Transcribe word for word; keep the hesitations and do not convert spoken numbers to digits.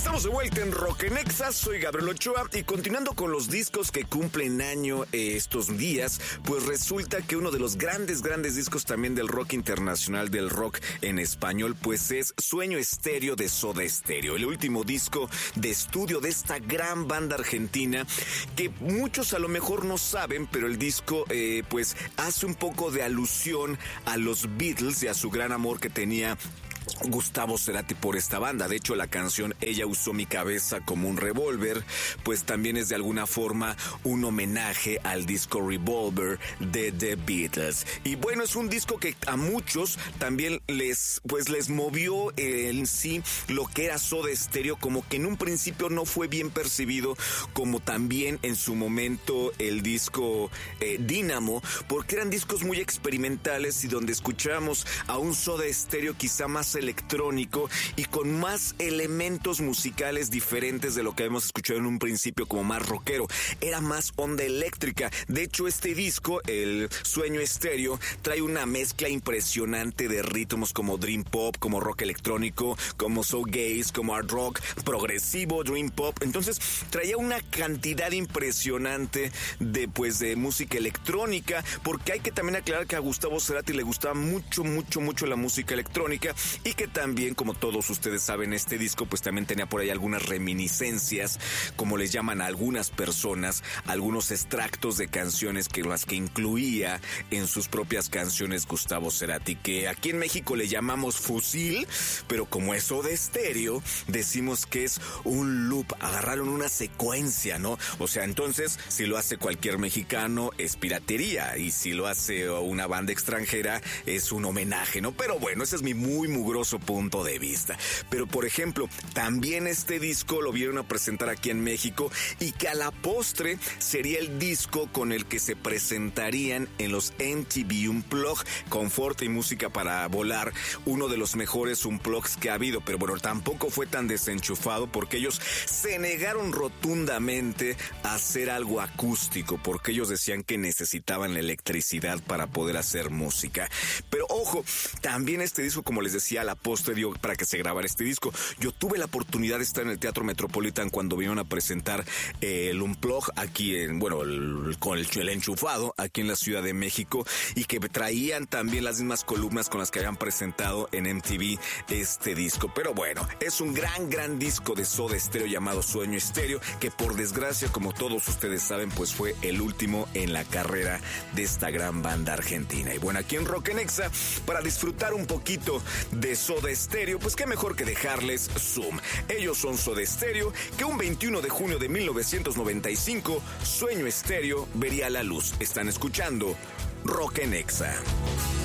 Estamos de vuelta en Rock en Exa, soy Gabriel Ochoa y continuando con los discos que cumplen año eh, estos días, pues resulta que uno de los grandes, grandes discos también del rock internacional, del rock en español, pues es Sueño Estéreo de Soda Stereo, el último disco de estudio de esta gran banda argentina que muchos a lo mejor no saben, pero el disco eh, pues hace un poco de alusión a los Beatles y a su gran amor que tenía Gustavo Cerati por esta banda. De hecho, la canción Ella usó mi cabeza como un revólver, pues también es de alguna forma un homenaje al disco Revolver de The Beatles. Y bueno, es un disco que a muchos también les, pues les movió eh, en sí lo que era Soda Stereo, como que en un principio no fue bien percibido, como también en su momento el disco eh, Dynamo, porque eran discos muy experimentales y donde escuchábamos a un Soda Stereo quizá más electrónico y con más elementos musicales diferentes de lo que habíamos escuchado en un principio, como más rockero. Era más onda eléctrica. De hecho, este disco, el Sueño Estéreo, trae una mezcla impresionante de ritmos como dream pop, como rock electrónico, como shoegaze, como hard rock, progresivo, dream pop. Entonces, traía una cantidad impresionante de, pues, de música electrónica, porque hay que también aclarar que a Gustavo Cerati le gustaba mucho, mucho, mucho la música electrónica. Y que también, como todos ustedes saben, este disco pues también tenía por ahí algunas reminiscencias, como les llaman a algunas personas, algunos extractos de canciones que las que incluía en sus propias canciones Gustavo Cerati, que aquí en México le llamamos fusil, pero como es Soda Stereo, decimos que es un loop, agarraron una secuencia, ¿no? O sea, entonces, si lo hace cualquier mexicano, es piratería, y si lo hace una banda extranjera, es un homenaje, ¿no? Pero bueno, ese es mi muy, muy grosso punto de vista. Pero por ejemplo, también este disco lo vieron a presentar aquí en México y que a la postre sería el disco con el que se presentarían en los M T V Unplugged, Confort y Música para Volar, uno de los mejores Unplugged que ha habido. Pero bueno, tampoco fue tan desenchufado porque ellos se negaron rotundamente a hacer algo acústico, porque ellos decían que necesitaban la electricidad para poder hacer música. Pero ojo, también este disco, como les decía, a la postre dio para que se grabara este disco. Yo tuve la oportunidad de estar en el Teatro Metropolitan cuando vinieron a presentar eh, el Unplugged aquí en, bueno, el, con el, el enchufado aquí en la Ciudad de México, y que traían también las mismas columnas con las que habían presentado en M T V este disco. Pero bueno, es un gran, gran disco de Soda Stereo llamado Sueño Estéreo, que por desgracia, como todos ustedes saben, pues fue el último en la carrera de esta gran banda argentina. Y bueno, aquí en Rock en Exa, para disfrutar un poquito de Soda Stereo, pues qué mejor que dejarles Zoom. Ellos son Soda Stereo, que un veintiuno de junio de mil novecientos noventa y cinco, Sueño Estéreo vería la luz. Están escuchando Rock en Exa.